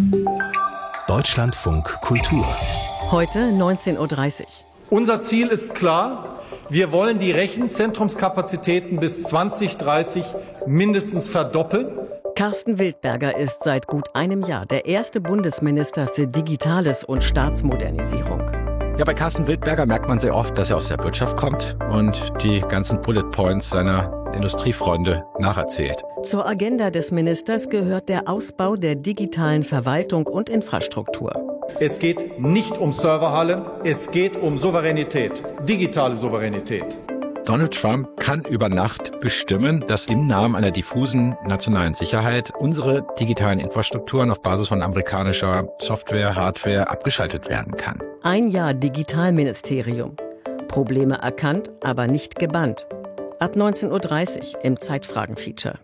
Deutschlandfunk Kultur. Heute 19:30 Uhr. Unser Ziel ist klar. Wir wollen die Rechenzentrumskapazitäten bis 2030 mindestens verdoppeln. Carsten Wildberger ist seit gut einem Jahr der erste Bundesminister für Digitales und Staatsmodernisierung. Ja, bei Carsten Wildberger merkt man sehr oft, dass er aus der Wirtschaft kommt und die ganzen Bullet Points seiner Industriefreunde nacherzählt. Zur Agenda des Ministers gehört der Ausbau der digitalen Verwaltung und Infrastruktur. Es geht nicht um Serverhallen, es geht um Souveränität, digitale Souveränität. Donald Trump kann über Nacht bestimmen, dass im Namen einer diffusen nationalen Sicherheit unsere digitalen Infrastrukturen auf Basis von amerikanischer Software, Hardware abgeschaltet werden kann. Ein Jahr Digitalministerium. Probleme erkannt, aber nicht gebannt. Ab 19:30 Uhr im Zeitfragen-Feature.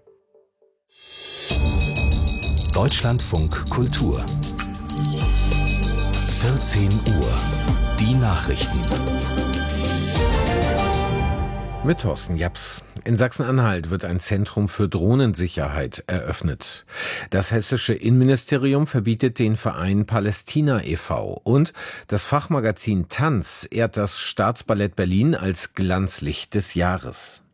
Deutschlandfunk Kultur. 14 Uhr. Die Nachrichten. Mit Thorsten Japs. In Sachsen-Anhalt wird ein Zentrum für Drohnensicherheit eröffnet. Das hessische Innenministerium verbietet den Verein Palästina e.V. und das Fachmagazin Tanz ehrt das Staatsballett Berlin als Glanzlicht des Jahres.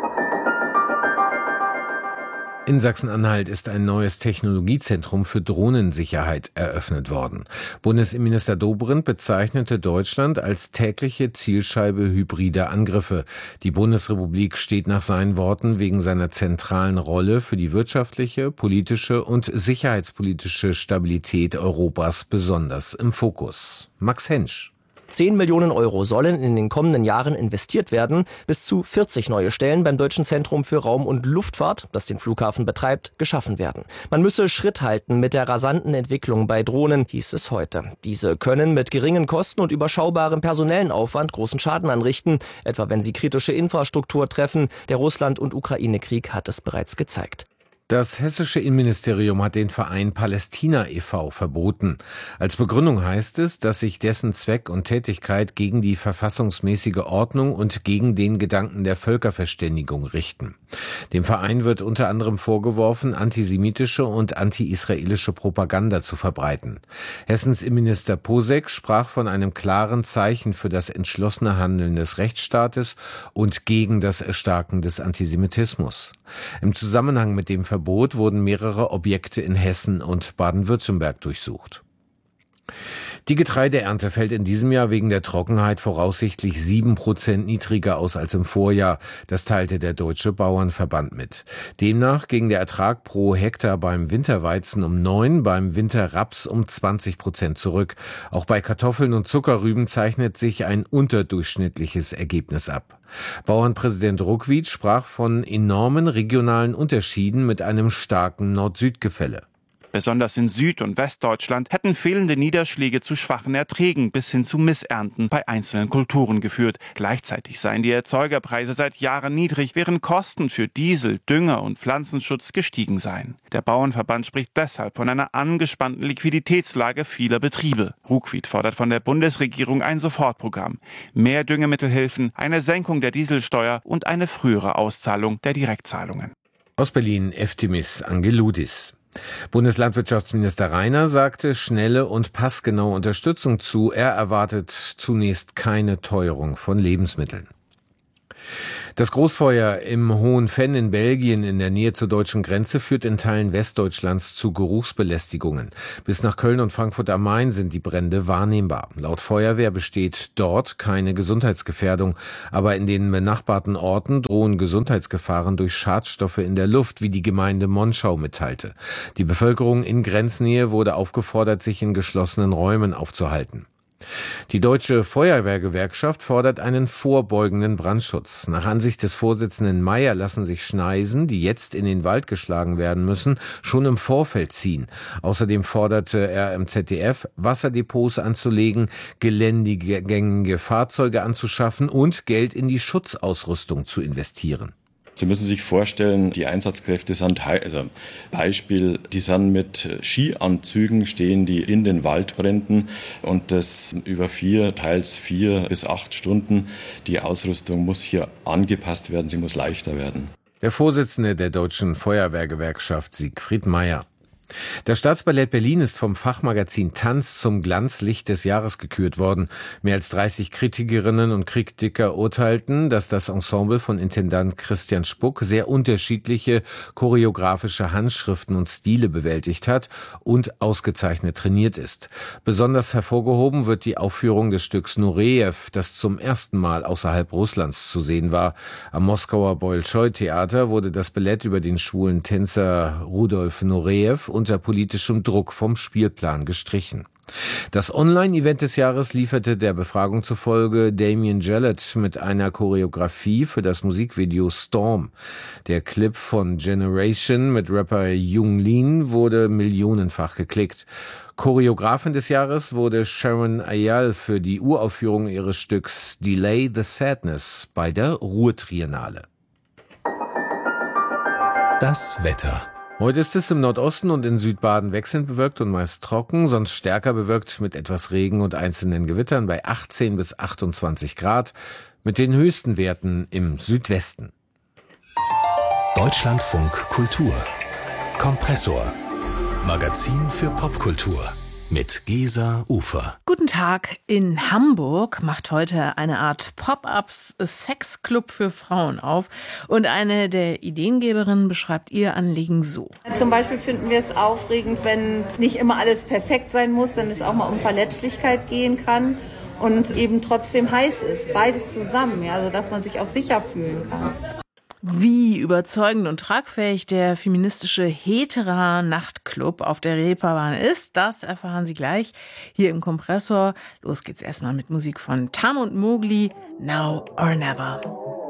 In Sachsen-Anhalt ist ein neues Technologiezentrum für Drohnensicherheit eröffnet worden. Bundesinnenminister Dobrindt bezeichnete Deutschland als tägliche Zielscheibe hybrider Angriffe. Die Bundesrepublik steht nach seinen Worten wegen seiner zentralen Rolle für die wirtschaftliche, politische und sicherheitspolitische Stabilität Europas besonders im Fokus. Max Hensch. 10 Millionen Euro sollen in den kommenden Jahren investiert werden. Bis zu 40 neue Stellen beim Deutschen Zentrum für Raum- und Luftfahrt, das den Flughafen betreibt, geschaffen werden. Man müsse Schritt halten mit der rasanten Entwicklung bei Drohnen, hieß es heute. Diese können mit geringen Kosten und überschaubarem personellen Aufwand großen Schaden anrichten, etwa wenn sie kritische Infrastruktur treffen. Der Russland- und Ukraine-Krieg hat es bereits gezeigt. Das hessische Innenministerium hat den Verein Palästina e.V. verboten. Als Begründung heißt es, dass sich dessen Zweck und Tätigkeit gegen die verfassungsmäßige Ordnung und gegen den Gedanken der Völkerverständigung richten. Dem Verein wird unter anderem vorgeworfen, antisemitische und anti-israelische Propaganda zu verbreiten. Hessens Innenminister Posek sprach von einem klaren Zeichen für das entschlossene Handeln des Rechtsstaates und gegen das Erstarken des Antisemitismus. Im Zusammenhang mit dem Verbot wurden mehrere Objekte in Hessen und Baden-Württemberg durchsucht. Die Getreideernte fällt in diesem Jahr wegen der Trockenheit voraussichtlich 7% niedriger aus als im Vorjahr. Das teilte der Deutsche Bauernverband mit. Demnach ging der Ertrag pro Hektar beim Winterweizen um 9, beim Winterraps um 20% zurück. Auch bei Kartoffeln und Zuckerrüben zeichnet sich ein unterdurchschnittliches Ergebnis ab. Bauernpräsident Ruckwied sprach von enormen regionalen Unterschieden mit einem starken Nord-Süd-Gefälle. Besonders in Süd- und Westdeutschland hätten fehlende Niederschläge zu schwachen Erträgen bis hin zu Missernten bei einzelnen Kulturen geführt. Gleichzeitig seien die Erzeugerpreise seit Jahren niedrig, während Kosten für Diesel, Dünger und Pflanzenschutz gestiegen seien. Der Bauernverband spricht deshalb von einer angespannten Liquiditätslage vieler Betriebe. Ruckwied fordert von der Bundesregierung ein Sofortprogramm, mehr Düngemittelhilfen, eine Senkung der Dieselsteuer und eine frühere Auszahlung der Direktzahlungen. Aus Berlin Eftimis Angeludis. Bundeslandwirtschaftsminister Rainer sagte schnelle und passgenaue Unterstützung zu. Er erwartet zunächst keine Teuerung von Lebensmitteln. Das Großfeuer im Hohen Venn in Belgien in der Nähe zur deutschen Grenze führt in Teilen Westdeutschlands zu Geruchsbelästigungen. Bis nach Köln und Frankfurt am Main sind die Brände wahrnehmbar. Laut Feuerwehr besteht dort keine Gesundheitsgefährdung, aber in den benachbarten Orten drohen Gesundheitsgefahren durch Schadstoffe in der Luft, wie die Gemeinde Monschau mitteilte. Die Bevölkerung in Grenznähe wurde aufgefordert, sich in geschlossenen Räumen aufzuhalten. Die Deutsche Feuerwehrgewerkschaft fordert einen vorbeugenden Brandschutz. Nach Ansicht des Vorsitzenden Mayer lassen sich Schneisen, die jetzt in den Wald geschlagen werden müssen, schon im Vorfeld ziehen. Außerdem forderte er im ZDF, Wasserdepots anzulegen, geländegängige Fahrzeuge anzuschaffen und Geld in die Schutzausrüstung zu investieren. Sie müssen sich vorstellen, die Einsatzkräfte sind, Beispiel, die sind mit Skianzügen, stehen die in den Waldbränden und das über 4 bis 8 Stunden. Die Ausrüstung muss hier angepasst werden, sie muss leichter werden. Der Vorsitzende der Deutschen Feuerwehrgewerkschaft Siegfried Mayer. Das Staatsballett Berlin ist vom Fachmagazin Tanz zum Glanzlicht des Jahres gekürt worden. Mehr als 30 Kritikerinnen und Kritiker urteilten, dass das Ensemble von Intendant Christian Spuck sehr unterschiedliche choreografische Handschriften und Stile bewältigt hat und ausgezeichnet trainiert ist. Besonders hervorgehoben wird die Aufführung des Stücks Nureyev, das zum ersten Mal außerhalb Russlands zu sehen war. Am Moskauer Bolschoi-Theater wurde das Ballett über den schwulen Tänzer Rudolf Nureyev unter politischem Druck vom Spielplan gestrichen. Das Online-Event des Jahres lieferte der Befragung zufolge Damien Jallet mit einer Choreografie für das Musikvideo Storm. Der Clip von Generation mit Rapper Jung Lean wurde millionenfach geklickt. Choreografin des Jahres wurde Sharon Ayal für die Uraufführung ihres Stücks Delay the Sadness bei der Ruhr-Triennale. Das Wetter. Heute ist es im Nordosten und in Südbaden wechselnd bewölkt und meist trocken, sonst stärker bewölkt mit etwas Regen und einzelnen Gewittern bei 18 bis 28 Grad, mit den höchsten Werten im Südwesten. Deutschlandfunk Kultur. Kompressor. Magazin für Popkultur. Mit Gesa Ufer. Guten Tag. In Hamburg macht heute eine Art Pop-up-Sexclub für Frauen auf. Und eine der Ideengeberinnen beschreibt ihr Anliegen so. Zum Beispiel finden wir es aufregend, wenn nicht immer alles perfekt sein muss, wenn es auch mal um Verletzlichkeit gehen kann und eben trotzdem heiß ist. Beides zusammen, ja, sodass man sich auch sicher fühlen kann. Wie überzeugend und tragfähig der feministische Hetera-Nachtclub auf der Reeperbahn ist, das erfahren Sie gleich hier im Kompressor. Los geht's erstmal mit Musik von Tam und Mowgli, Now or Never.